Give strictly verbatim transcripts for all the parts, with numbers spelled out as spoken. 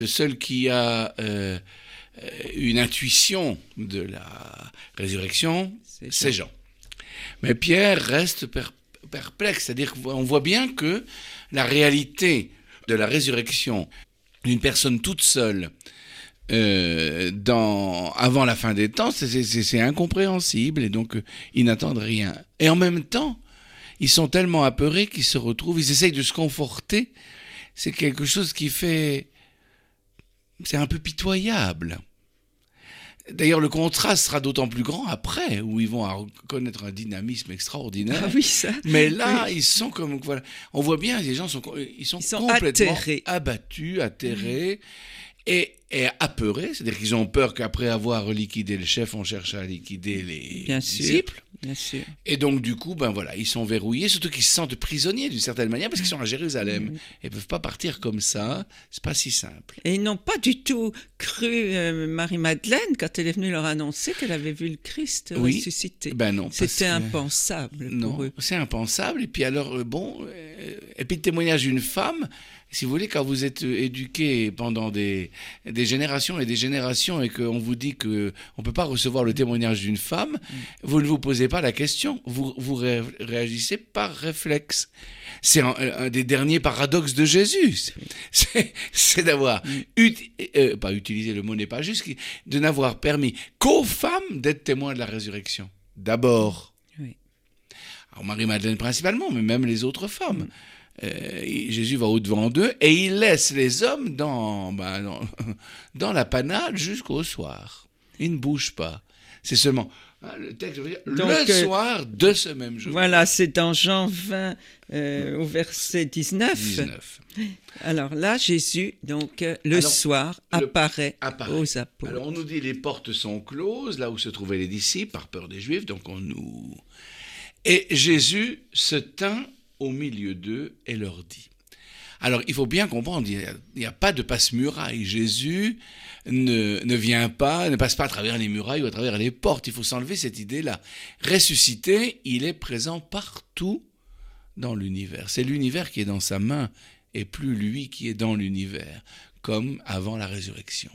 Le seul qui a euh, une intuition de la résurrection, c'est, c'est Jean. Mais Pierre reste per- perplexe, c'est-à-dire qu'on voit bien que la réalité de la résurrection d'une personne toute seule euh, dans, avant la fin des temps, c'est, c'est, c'est incompréhensible, et donc euh, ils n'attendent rien. Et en même temps, ils sont tellement apeurés qu'ils se retrouvent, ils essayent de se conforter. C'est quelque chose qui fait... C'est un peu pitoyable. D'ailleurs, le contraste sera d'autant plus grand après, où ils vont reconnaître un dynamisme extraordinaire. Ah oui, ça. Mais là, oui. ils sont comme... Voilà, on voit bien, les gens sont, ils sont, ils sont complètement atterrés. abattus, atterrés, et, et apeurés. C'est-à-dire qu'ils ont peur qu'après avoir liquidé le chef, on cherche à liquider les bien disciples. Sûr. Bien sûr. Et donc, du coup, ben voilà, ils sont verrouillés, surtout qu'ils se sentent prisonniers d'une certaine manière, parce qu'ils sont à Jérusalem. Mmh. Ils ne peuvent pas partir comme ça, c'est pas si simple. Et ils n'ont pas du tout cru euh, Marie-Madeleine quand elle est venue leur annoncer qu'elle avait vu le Christ oui. ressuscité. Ben non. C'était que... impensable non, pour eux. C'est impensable. Et puis alors, euh, bon, euh, et puis le témoignage d'une femme, si vous voulez, quand vous êtes éduqué pendant des, des générations et des générations et qu'on vous dit qu'on ne peut pas recevoir le témoignage d'une femme, mmh. vous ne vous posez pas la question, vous, vous ré- réagissez par réflexe. C'est un, un des derniers paradoxes de Jésus. C'est, c'est d'avoir, uti- euh, pas utilisé, le mot n'est pas juste, de n'avoir permis qu'aux femmes d'être témoins de la résurrection. D'abord. Oui. Alors Marie-Madeleine principalement, mais même les autres femmes. Mmh. Euh, Jésus va au-devant d'eux et il laisse les hommes dans, ben, dans, dans la panade jusqu'au soir. Ils ne bougent pas. C'est seulement... Le texte veut dire donc, le euh, soir de ce même jour. Voilà, c'est dans Jean vingt, euh, au verset dix-neuf. dix-neuf. Alors là, Jésus, donc, euh, le Alors, soir, le, apparaît, apparaît aux apôtres. Alors on nous dit les portes sont closes, là où se trouvaient les disciples, par peur des Juifs, donc on nous... Et Jésus se tint au milieu d'eux et leur dit. Alors, il faut bien comprendre, il n'y a, a pas de passe-muraille. Jésus ne, ne vient pas, ne passe pas à travers les murailles ou à travers les portes. Il faut s'enlever cette idée-là. Ressuscité, il est présent partout dans l'univers. C'est l'univers qui est dans sa main et plus lui qui est dans l'univers, comme avant la résurrection.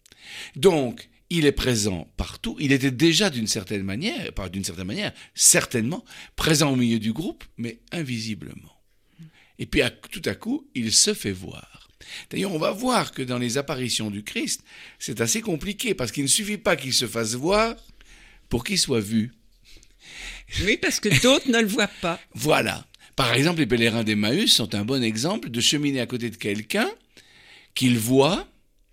Donc, il est présent partout. Il était déjà d'une certaine manière, pas d'une certaine manière, certainement, présent au milieu du groupe, mais invisiblement. Et puis, à, tout à coup, il se fait voir. D'ailleurs, on va voir que dans les apparitions du Christ, c'est assez compliqué, parce qu'il ne suffit pas qu'il se fasse voir pour qu'il soit vu. Oui, parce que d'autres ne le voient pas. Voilà. Par exemple, les pèlerins d'Emmaüs sont un bon exemple de cheminer à côté de quelqu'un qu'ils voient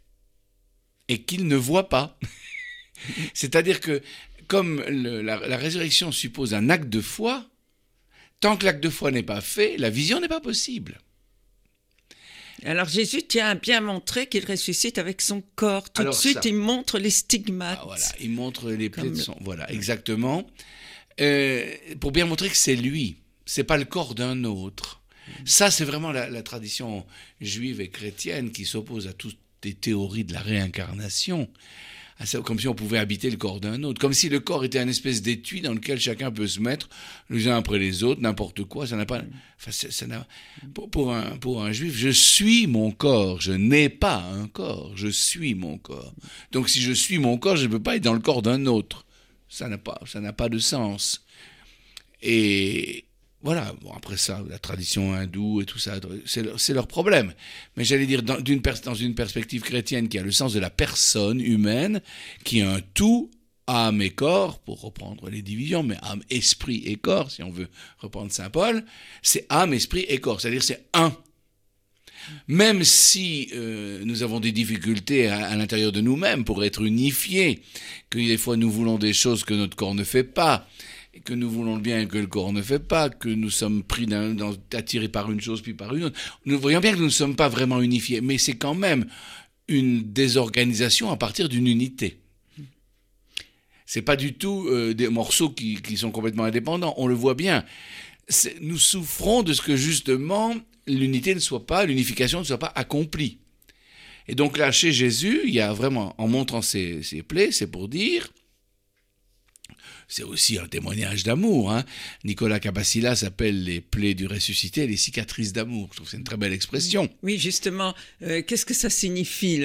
et qu'ils ne voient pas. C'est-à-dire que, comme le, la, la résurrection suppose un acte de foi, tant que l'acte de foi n'est pas fait, la vision n'est pas possible. Alors Jésus tient à bien montrer qu'il ressuscite avec son corps. Tout Alors de suite, ça, il montre les stigmates. Ah, voilà, il montre les plaies de son... Voilà, exactement. Euh, pour bien montrer que c'est lui, c'est pas le corps d'un autre. Ça, c'est vraiment la, la tradition juive et chrétienne qui s'oppose à toutes les théories de la réincarnation. Comme si on pouvait habiter le corps d'un autre, comme si le corps était une espèce d'étui dans lequel chacun peut se mettre les uns après les autres, n'importe quoi. Ça n'a pas. Enfin, ça, ça n'a, pour, pour, un, pour un juif, je suis mon corps, je n'ai pas un corps, je suis mon corps. Donc, si je suis mon corps, je ne peux pas être dans le corps d'un autre. Ça n'a pas, ça n'a pas de sens. Et voilà. Bon, après ça, la tradition hindoue et tout ça, c'est leur, c'est leur problème. Mais j'allais dire, dans, d'une pers- dans une perspective chrétienne qui a le sens de la personne humaine, qui est un tout, âme et corps, pour reprendre les divisions, mais âme, esprit et corps, si on veut reprendre saint Paul, c'est âme, esprit et corps, c'est-à-dire c'est un. Même si euh, nous avons des difficultés à, à l'intérieur de nous-mêmes pour être unifiés, que des fois nous voulons des choses que notre corps ne fait pas, que nous voulons le bien et que le corps ne fait pas, que nous sommes pris d'un, dans, attirés par une chose puis par une autre. Nous voyons bien que nous ne sommes pas vraiment unifiés, mais c'est quand même une désorganisation à partir d'une unité. C'est pas du tout euh, des morceaux qui, qui sont complètement indépendants, on le voit bien. C'est, nous souffrons de ce que justement l'unité ne soit pas, l'unification ne soit pas accomplie. Et donc là, chez Jésus, il y a vraiment, en montrant ses, ses plaies, c'est pour dire... c'est aussi un témoignage d'amour. Hein. Nicolas Cabasilla s'appelle les plaies du ressuscité, les cicatrices d'amour. Je trouve que c'est une très belle expression. Oui, justement, euh, qu'est-ce que ça signifie